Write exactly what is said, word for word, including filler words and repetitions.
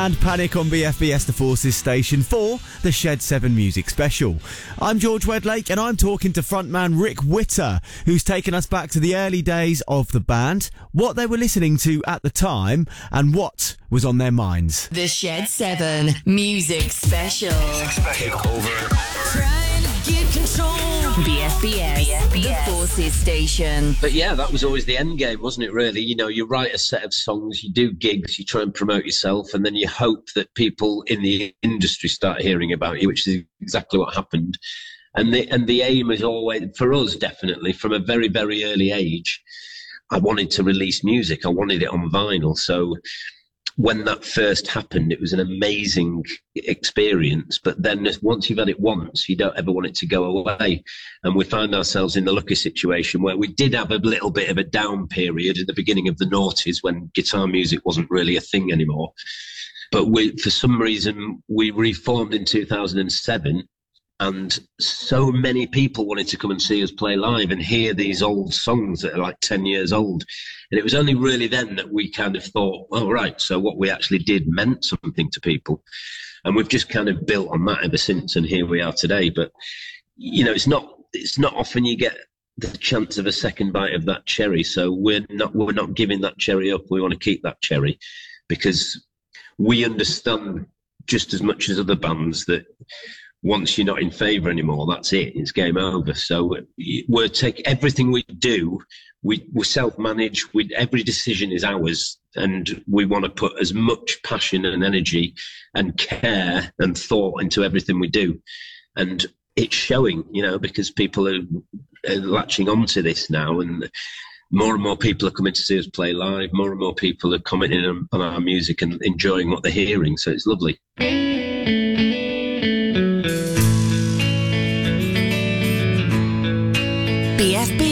and Panic on B F B S The Forces station for the Shed seven Music Special. I'm George Wedlake and I'm talking to frontman Rick Witter, who's taken us back to the early days of the band, what they were listening to at the time and what was on their minds. The Shed seven Music Special. Take over. Trying to get control. B F B S, The Forces station. But yeah, that was always the end game, wasn't it, really? You know, you write a set of songs, you do gigs, you try and promote yourself, and then you hope that people in the industry start hearing about you, which is exactly what happened. And the, and the aim is always, for us definitely, from a very, very early age, I wanted to release music. I wanted it on vinyl. So when that first happened, it was an amazing experience. But then once you've had it once, you don't ever want it to go away. And we found ourselves in the lucky situation where we did have a little bit of a down period at the beginning of the noughties when guitar music wasn't really a thing anymore. But we, for some reason, we reformed in two thousand seven. And so many people wanted to come and see us play live and hear these old songs that are like ten years old. And it was only really then that we kind of thought, oh, right, so what we actually did meant something to people. And we've just kind of built on that ever since, and here we are today. But, you know, it's not it's not often you get the chance of a second bite of that cherry. So we're not we're not giving that cherry up. We want to keep that cherry because we understand just as much as other bands that once you're not in favour anymore, that's it. It's game over. So we're taking everything we do. We we self-manage. We every decision is ours, and we want to put as much passion and energy and care and thought into everything we do. And it's showing, you know, because people are, are latching onto this now, and more and more people are coming to see us play live. More and more people are commenting on, on our music and enjoying what they're hearing. So it's lovely. B F B